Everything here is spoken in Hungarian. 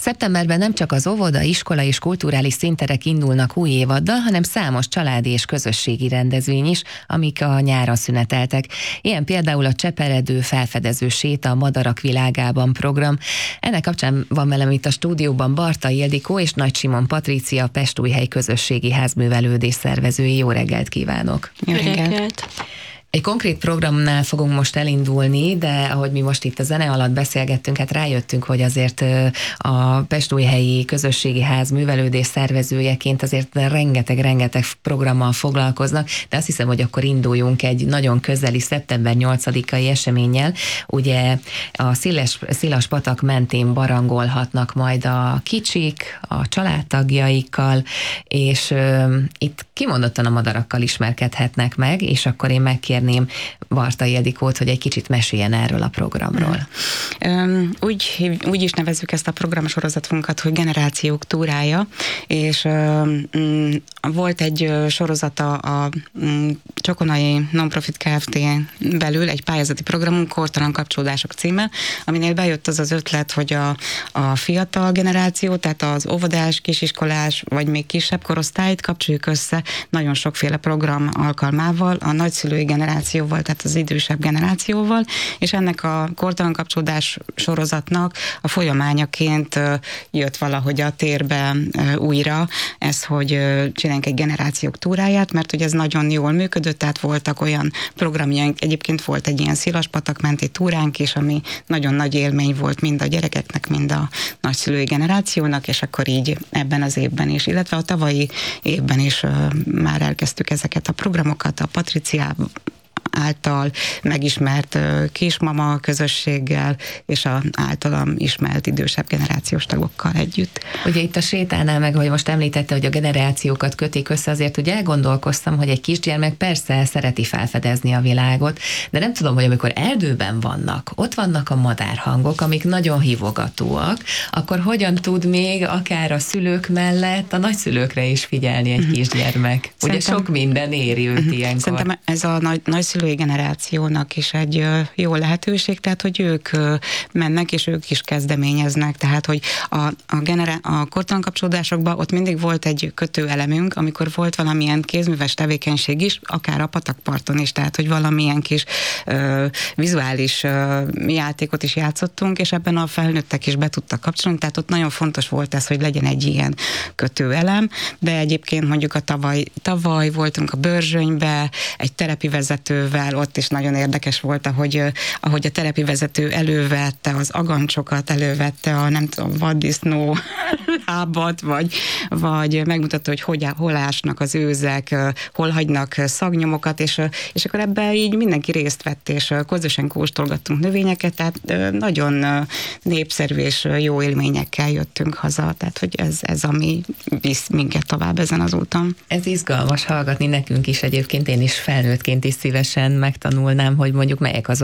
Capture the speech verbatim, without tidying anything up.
Szeptemberben nem csak az óvoda, iskola és kulturális színterek indulnak új évaddal, hanem számos családi és közösségi rendezvény is, amik a nyáron szüneteltek. Ilyen például a Cseperedő felfedező séta a Madarak világában program. Ennek kapcsán van velem itt a stúdióban Barta Ildikó és Nagy Simon Patrícia, a Pestújhely Közösségi Házművelődés szervezői. Jó reggelt kívánok! Jó reggelt! Egy konkrét programnál fogunk most elindulni, de ahogy mi most itt a zene alatt beszélgettünk, hát rájöttünk, hogy azért a Pestújhelyi Közösségi Ház művelődés szervezőjeként azért rengeteg-rengeteg programmal foglalkoznak, de azt hiszem, hogy akkor induljunk egy nagyon közeli szeptember nyolcadikai eseménnyel. Ugye a Szilas, Szilas patak mentén barangolhatnak majd a kicsik, a családtagjaikkal, és uh, itt kimondottan a madarakkal ismerkedhetnek meg, és akkor én megkérném Barta Ildikót, hogy egy kicsit meséljen erről a programról. Um, úgy, úgy is nevezzük ezt a programsorozatunkat, hogy Generációk túrája, és um, volt egy sorozata a um, Csokonai Nonprofit Kft-n belül, egy pályázati programunk, Kortalan kapcsolódások címe, aminél bejött az az ötlet, hogy a, a fiatal generáció, tehát az óvodás, kisiskolás, vagy még kisebb korosztályt kapcsoljuk össze nagyon sokféle program alkalmával, a nagyszülői generációval, tehát az idősebb generációval, és ennek a kortalan kapcsolódás sorozatnak a folyamányaként jött valahogy a térbe újra ez, hogy csináljunk egy generációk túráját, mert hogy ez nagyon jól működött, tehát voltak olyan programjaink, egyébként volt egy ilyen Szilaspatak menti túránk is, ami nagyon nagy élmény volt mind a gyerekeknek, mind a nagyszülői generációnak, és akkor így ebben az évben is, illetve a tavalyi évben is már elkezdtük ezeket a programokat, a Patriciával által megismert kismama közösséggel, és az általam ismert idősebb generációs tagokkal együtt. Ugye itt a sétánál meg, hogy most említette, hogy a generációkat kötik össze, azért ugye elgondolkoztam, hogy egy kisgyermek persze szereti felfedezni a világot, de nem tudom, hogy amikor erdőben vannak, ott vannak a madárhangok, amik nagyon hívogatóak, akkor hogyan tud még akár a szülők mellett a nagyszülőkre is figyelni egy kisgyermek? Ugye Szerintem, sok minden éri őt ilyenkor. Szerintem ez a nagy, nagyszülői generációnak is egy jó lehetőség, tehát hogy ők mennek, és ők is kezdeményeznek, tehát hogy a, a, generá- a kortalan kapcsolódásokban ott mindig volt egy kötőelemünk, amikor volt valamilyen kézműves tevékenység is, akár a patakparton is, tehát hogy valamilyen kis ö, vizuális ö, játékot is játszottunk, és ebben a felnőttek is be tudtak kapcsolni, tehát ott nagyon fontos volt ez, hogy legyen egy ilyen kötőelem, de egyébként mondjuk a tavaly, tavaly voltunk a Börzsönybe, egy terepi vezetővel, ott is nagyon érdekes volt, ahogy, ahogy a telepi vezető elővette az agancsokat, elővette a nem tudom, vaddisznó lábat, vagy, vagy megmutatta, hogy, hogy hol ásnak az őzek, hol hagynak szagnyomokat, és, és akkor ebben így mindenki részt vett, és közösen kóstolgattunk növényeket, tehát nagyon népszerű és jó élményekkel jöttünk haza, tehát hogy ez, ez ami visz minket tovább ezen az úton. Ez izgalmas hallgatni nekünk is egyébként, én is felnőttként is szívesen megtanulnám, hogy mondjuk melyek azok